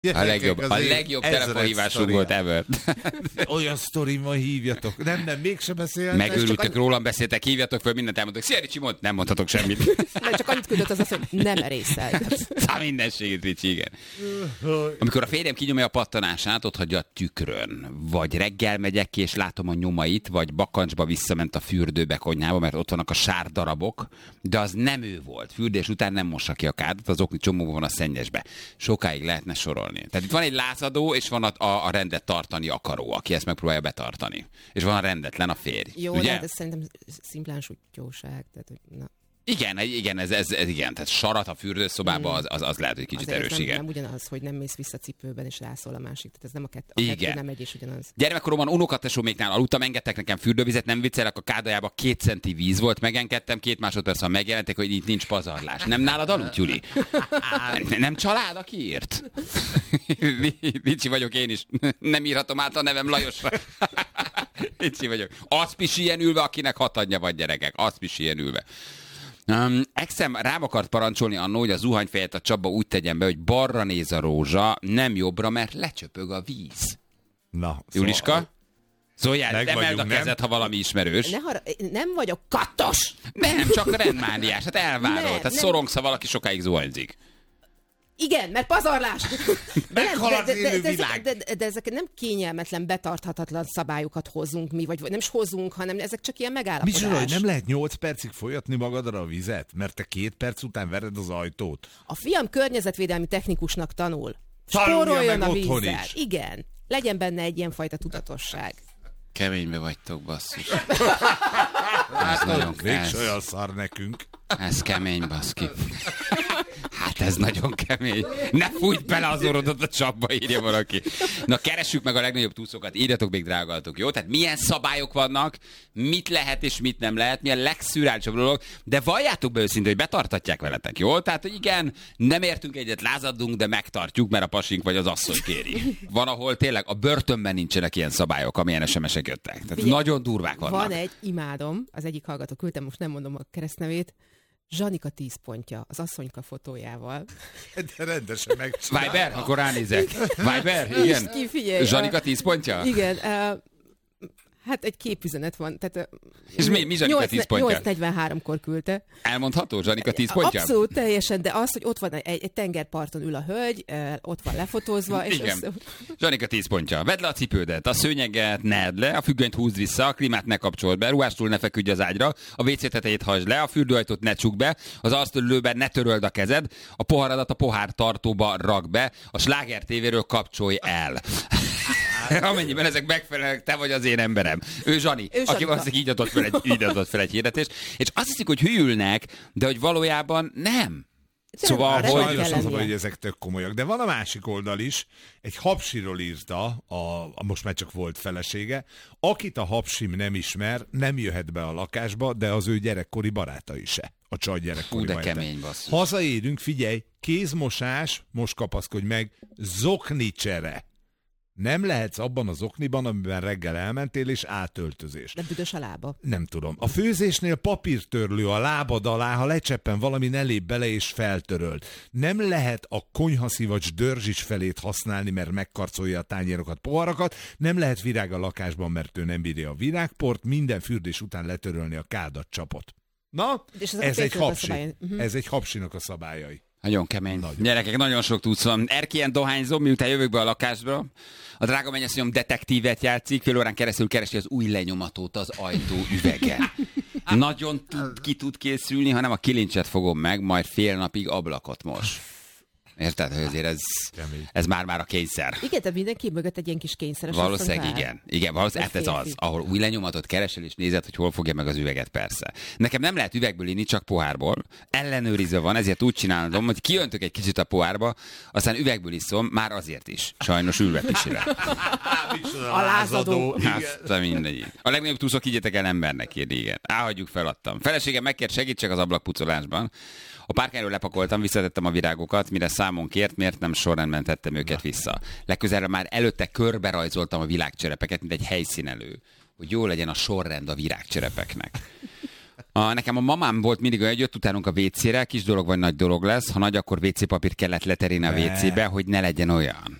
A legjobb telefonhívásunk volt ever. Olyan sztorimmal hívjatok. Nem, mégsem beszéltek. Megőrültök, rólam beszéltek, hívjatok föl, mindent elmondtok. Szia, Ricsi, nem mondhatok semmit. Nem, csak annyit küldött az, hogy nem merészelj. Mindenségét, Ricsi, igen. Amikor a férjem kinyomja a pattanását, ott hagyja a tükrön. Vagy reggel megyek ki, és látom a nyomait, vagy bakancsba visszament a fürdőbe, konyhába, mert ott vannak a sárdarabok, de az nem ő volt. Fürdés után nem mossa ki a kádat, az okni csomóban van a szennyesbe. Sokáig lehetne sorolni. Tehát itt van egy lázadó, és van a rendet tartani akaró, aki ezt megpróbálja betartani. És van a rendetlen, a férj. Jó, ugye? de ez szerintem szimplán sutyóság. Tehát, na. Igen, ez igen. Tehát sarat a fürdőszobába, az lehet, hogy kicsit erős, igen. Nem ugyanaz, hogy nem mész vissza cipőben, és rászól a másik. Tehát ez nem a kettő nem egy és ugyanaz. Gyermekkoromban unokatesóméknál aludtam, engedtek nekem fürdővizet, nem viccelek, a kádajába 2 centi víz volt, megengedtem, 2 másodperc, megjelentek, hogy itt nincs pazarlás. Nem nálad aludt, Juli? Nem család, aki írt? Ricsi vagyok én is. Nem írhatom át a nevem Lajosra. Ricsi vagyok. Az pisiljen ülve, akinek 6 anyja van, gyerekek. Az pisiljen ülve. Exem rám akart parancsolni annó, hogy a zuhanyfejet a Csaba úgy tegyen be, hogy balra néz a rózsa, nem jobbra, mert lecsöpög a víz. Na, Juliska? Szóljál, emeld a kezed, ha valami ismerős. Nem vagyok kattos! Nem, csak rendmániás, hát elvárol. Tehát szorongsz, ha valaki sokáig zuhanyzik. Igen, mert pazarlás! Meghal az élő világ! De ezek nem kényelmetlen, betarthatatlan szabályokat hozunk mi, vagy nem is hozunk, hanem ezek csak ilyen megállapodás. Micsoda, hogy nem lehet 8 percig folyatni magadra a vizet? Mert te 2 perc után vered az ajtót. A fiam környezetvédelmi technikusnak tanul. Tanulja Spóroljon meg a otthon vízzel. is. Igen. Legyen benne egy ilyenfajta tudatosság. Keménybe vagytok, basszus. Hát nagyon mégis olyan szar nekünk. Ez kemény, baszki. Hát ez nagyon kemény. Ne fújt bele az orrodat a csapba, írja valaki. Na, keressük meg a legnagyobb túszokat, írjatok még, drágaltok, jó? Tehát milyen szabályok vannak, mit lehet és mit nem lehet, mi a legszürreálisabb dolog, de valljátok be őszintén, hogy betartatják veletek, jó? Tehát, hogy igen, nem értünk egyet, lázadunk, de megtartjuk, mert a pasink vagy az asszony kéri. Van, ahol tényleg a börtönben nincsenek ilyen szabályok, amilyen SMS-ek jöttek. Tehát figyelj, nagyon durvák vannak. Van egy, imádom, az egyik hallgató küldtem, most nem mondom a keresztnevét, Zsanika 10 pontja, az asszonyka fotójával. De rendesen megcsinálta. Viber? Akkor ránézek. Viber? Igen. Zsanika 10 pontja? Igen. Hát egy képüzenet van. Tehát, és mi Zsanika 10 pontja? 8:43-kor küldte. Elmondható Zsanika 10 pontja? Abszolút, teljesen, de az, hogy ott van egy tengerparton ül a hölgy, ott van lefotózva. És igen. Zsanika 10 pontja. Vedd le a cipődet, a szőnyeget ne edd le, a függönyt húzd vissza, a klímát ne kapcsold be, ruhástól ne feküdj az ágyra, a WC tetejét hajtsd le, a fürdőajtót ne csukd be, az arctörlőben ne töröld a kezed, a poharadat a pohártartóba rakd be, a Sláger tévéről kapcsolj el. Amennyiben ezek megfelelnek, te vagy az én emberem. Ő Zsani, aki valószínűleg így adott fel egy hirdetést. És azt hiszik, hogy hülyülnek, de hogy valójában nem. Szóval, sajnos az, hogy ezek tök komolyak. De van a másik oldal is. Egy hapsiról írta, a most már csak volt felesége, akit a hapsim nem ismer, nem jöhet be a lakásba, de az ő gyerekkori barátai se. A csaj gyerekkori barátai. Hú, de kemény, basszus. Hazaérünk, figyelj, kézmosás, most kapaszkodj meg, zoknicsere. Nem lehetsz abban az okniban, amiben reggel elmentél, és átöltözés. De büdös a lába. Nem tudom. A főzésnél papírtörlő a lábad alá, ha lecseppen valami, ne lép bele és feltöröld. Nem lehet a konyhaszivacs dörzsis felét használni, mert megkarcolja a tányérokat, poharakat. Nem lehet virág a lakásban, mert ő nem bírja a virágport. Minden fürdés után letörölni a kádat csapot. Na, ez egy hapsi. Ez egy hapsinak a szabályai. Nagyon kemény. Nagyon. Gyerekek, nagyon sok tudsz van. Erkélyen dohányzom, miután jövök be a lakásba. A drága mennyasszonyom detektívet játszik, fél órán keresztül keresi az új lenyomatót az ajtó üvegen. Nagyon ki tud készülni, ha nem a kilincset fogom meg, majd fél napig ablakot mos. Érted, hogy azért ez már a kényszer. Igen, tehát mindenki mögött egy ilyen kis kényszeres. Valószínűleg igen, valószínűleg ez az, ahol új lenyomatot keresel és nézed, hogy hol fogja meg az üveget, persze. Nekem nem lehet üvegből inni, csak pohárból. Ellenőrizve van, ezért úgy csinálom, hogy kiöntök egy kicsit a pohárba, aztán üvegből iszom, már azért is. Sajnos ülve pisire. A lázadó. Hát, mindegy. A legnagyobb túszok igyetek el embernek írni, igen. Hagyjuk, feladtam. Feleségem megkért, segítsek az ablakpucolásban. A párkányról lepakoltam, visszatettem a virágokat, mire számon kért, miért nem sorrendben tettem őket vissza. Legközelebb már előtte körbe rajzoltam a virágcserepeket, mint egy helyszínelő, hogy jó legyen a sorrend a virágcserepeknek. Nekem a mamám volt mindig olyan, hogy jött utánunk a WC-re, kis dolog vagy nagy dolog lesz, ha nagy, akkor WC papír kellett leterélni a WC-be, hogy ne legyen olyan.